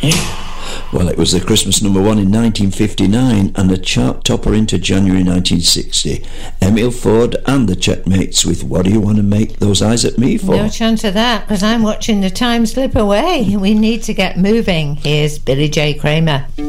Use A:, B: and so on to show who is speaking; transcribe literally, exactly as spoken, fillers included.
A: Well, it was the Christmas number one in nineteen fifty-nine and a chart topper into January nineteen sixty. Emil Ford and the Checkmates with What Do You Want to Make Those Eyes at Me For?
B: No chance of that, because I'm watching the time slip away. We need to get moving. Here's Billy J. Kramer.